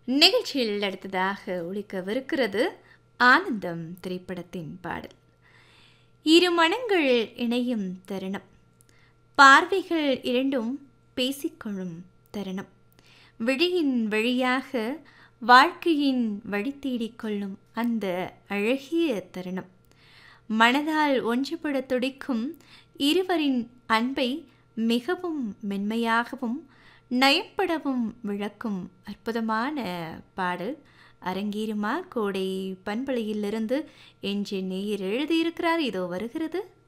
நிகழ்ச்சியில் அடுத்ததாக ஒலிக்கவிருக்கிறது ஆனந்தம் திரைப்படத்தின் பாடல். இரு மனங்கள் இணையும் தருணம், பார்வைகள் இரண்டும் பேசிக்கொள்ளும் தருணம், விழியின் வழியாக வாழ்க்கையின் வழி தேடிக் கொள்ளும் அந்த அழகிய தருணம், மனதால் ஒன்றுபட துடிக்கும் இருவரின் அன்பை மிகவும் மென்மையாகவும் நயப்படவும் விளக்கும் அற்புதமான பாடல். அரங்கேறுமா கோடை பண்பலையிலிருந்து என்று நேயர் எழுதியிருக்கிறார். இதோ வருகிறது